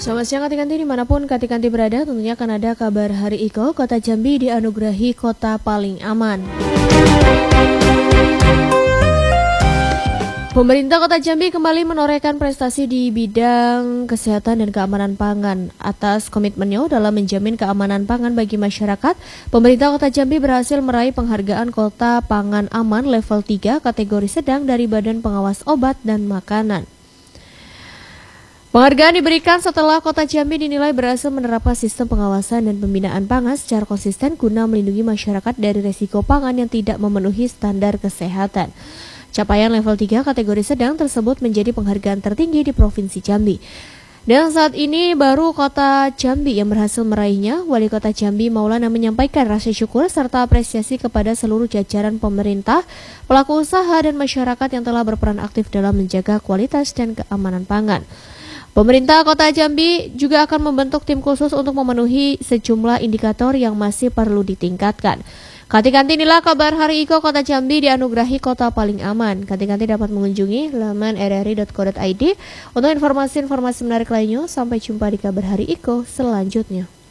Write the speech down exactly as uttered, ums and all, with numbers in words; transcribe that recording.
Selamat siang Kati-Kanti, dimanapun Kati-Kanti berada, tentunya akan ada kabar Hari Iko. Kota Jambi dianugerahi kota paling aman. Pemerintah Kota Jambi kembali menorehkan prestasi di bidang kesehatan dan keamanan pangan. Atas komitmennya dalam menjamin keamanan pangan bagi masyarakat, pemerintah Kota Jambi berhasil meraih penghargaan Kota Pangan Aman level tiga kategori sedang dari Badan Pengawas Obat dan Makanan. Penghargaan diberikan setelah Kota Jambi dinilai berhasil menerapkan sistem pengawasan dan pembinaan pangan secara konsisten guna melindungi masyarakat dari resiko pangan yang tidak memenuhi standar kesehatan. Capaian level tiga kategori sedang tersebut menjadi penghargaan tertinggi di Provinsi Jambi. Dan saat ini baru Kota Jambi yang berhasil meraihnya. Wali Kota Jambi Maulana menyampaikan rasa syukur serta apresiasi kepada seluruh jajaran pemerintah, pelaku usaha dan masyarakat yang telah berperan aktif dalam menjaga kualitas dan keamanan pangan. Pemerintah Kota Jambi juga akan membentuk tim khusus untuk memenuhi sejumlah indikator yang masih perlu ditingkatkan. Kati-kanti inilah kabar Hari Iko. Kota Jambi dianugerahi kota paling aman. Kati-kanti dapat mengunjungi laman r r i dot co dot i d untuk informasi-informasi menarik lainnya. Sampai jumpa di kabar Hari Iko selanjutnya.